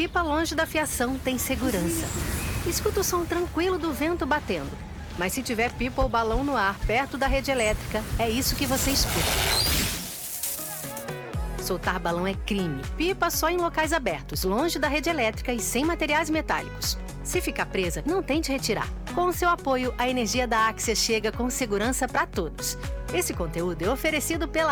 pipa longe da fiação tem segurança. Escuta o som tranquilo do vento batendo. Mas se tiver pipa ou balão no ar perto da rede elétrica, é isso que você escuta. Soltar balão é crime. Pipa só em locais abertos, longe da rede elétrica e sem materiais metálicos. Se ficar presa, não tente retirar. Com o seu apoio, a energia da Axia chega com segurança para todos. Esse conteúdo é oferecido pela